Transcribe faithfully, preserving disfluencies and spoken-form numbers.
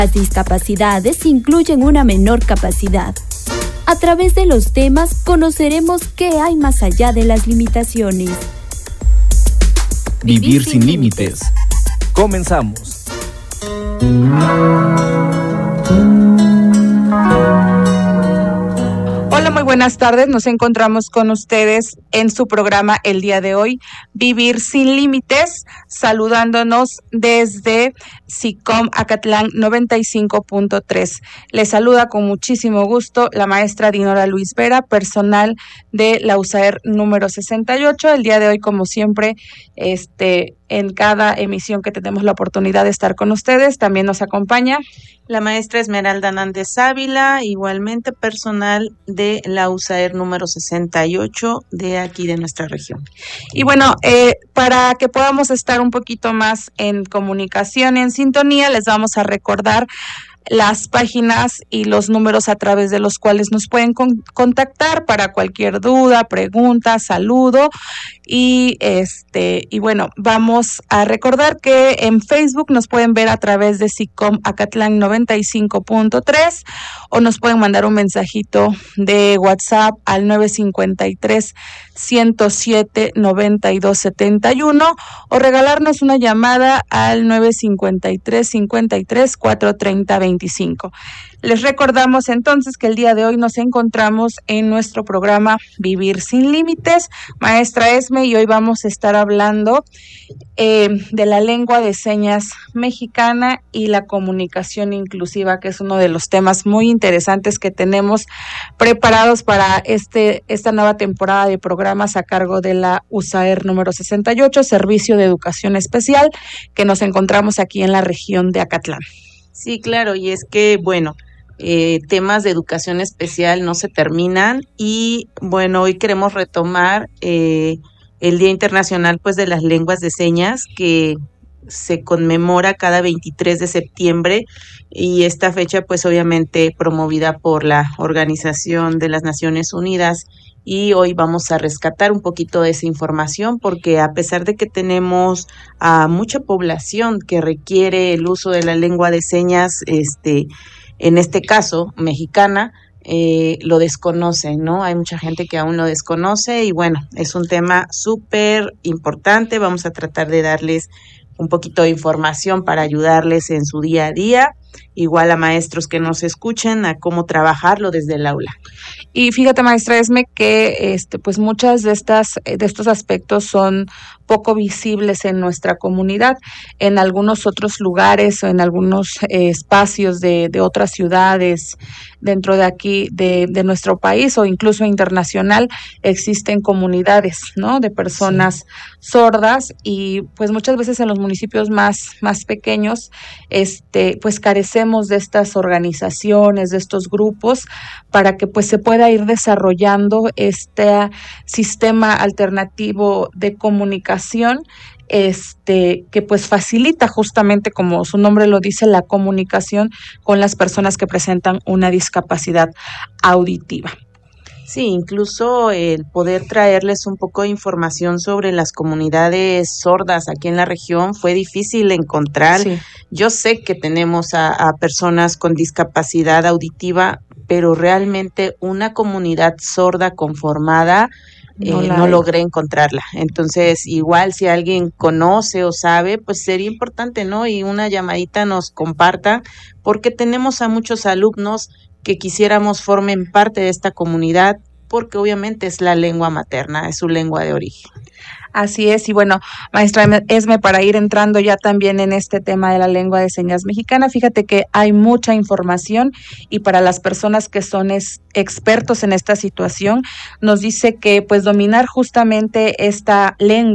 Las discapacidades incluyen una menor capacidad. A través de los temas conoceremos qué hay más allá de las limitaciones. Vivir, Vivir sin límites. Comenzamos. Hola, muy buenas tardes. Nos encontramos con ustedes en su programa el día de hoy, Vivir sin Límites, saludándonos desde SICOM Acatlán noventa y cinco punto tres. Les saluda con muchísimo gusto la maestra Dinora Luis Vera, personal de la USAER número sesenta y ocho. El día de hoy, como siempre, este, en cada emisión que tenemos la oportunidad de estar con ustedes, también nos acompaña la maestra Esmeralda Hernández Ávila, igualmente personal de la USAER número sesenta y ocho de aquí de nuestra región. Y bueno, eh, para que podamos estar un poquito más en comunicación, en sintonía, les vamos a recordar las páginas y los números a través de los cuales nos pueden con- contactar para cualquier duda, pregunta, saludo. Y este y bueno, vamos a recordar que en Facebook nos pueden ver a través de SICOM Acatlán noventa y cinco punto tres o nos pueden mandar un mensajito de WhatsApp al nueve cinco tres, ciento siete, noventa y dos setenta y uno o regalarnos una llamada al nueve cinco tres, cincuenta y tres, cuatrocientos treinta, veinticinco. Les recordamos entonces que el día de hoy nos encontramos en nuestro programa Vivir sin Límites, maestra Esme, y hoy vamos a estar hablando eh, de la lengua de señas mexicana y la comunicación inclusiva, que es uno de los temas muy interesantes que tenemos preparados para este esta nueva temporada de programas a cargo de la USAER número sesenta y ocho, Servicio de Educación Especial, que nos encontramos aquí en la región de Acatlán. Sí, claro, y es que, bueno, eh, temas de educación especial no se terminan y, bueno, hoy queremos retomar eh, el Día Internacional, pues, de las Lenguas de Señas, que se conmemora cada veintitrés de septiembre, y esta fecha, pues, obviamente promovida por la Organización de las Naciones Unidas. Y hoy vamos a rescatar un poquito de esa información porque a pesar de que tenemos a mucha población que requiere el uso de la lengua de señas, este, en este caso mexicana, eh, lo desconocen, ¿no? Hay mucha gente que aún lo desconoce y bueno, es un tema súper importante. Vamos a tratar de darles un poquito de información para ayudarles en su día a día, igual a maestros que nos escuchen, a cómo trabajarlo desde el aula. Y fíjate, maestra Esme, que este, pues muchas de estas, de estos aspectos son poco visibles en nuestra comunidad. En algunos otros lugares o en algunos eh, espacios de, de otras ciudades dentro de aquí, de, de nuestro país o incluso internacional, existen comunidades, ¿no? De personas sí. sordas y pues muchas veces en los municipios más, más pequeños, este, pues carecemos de estas organizaciones, de estos grupos, para que pues se pueda ir desarrollando este sistema alternativo de comunicación, este que pues facilita justamente, como su nombre lo dice, la comunicación con las personas que presentan una discapacidad auditiva. Sí, incluso el poder traerles un poco de información sobre las comunidades sordas aquí en la región fue difícil encontrar. Sí. Yo sé que tenemos a, a personas con discapacidad auditiva, pero realmente una comunidad sorda conformada no, eh, no logré encontrarla. Entonces, igual si alguien conoce o sabe, pues sería importante, ¿no? Y una llamadita nos comparta, porque tenemos a muchos alumnos que quisiéramos formen parte de esta comunidad, porque obviamente es la lengua materna, es su lengua de origen. Así es, y bueno, maestra Esme, para ir entrando ya también en este tema de la lengua de señas mexicana, fíjate que hay mucha información y para las personas que son es, expertos en esta situación, nos dice que pues dominar justamente esta lengua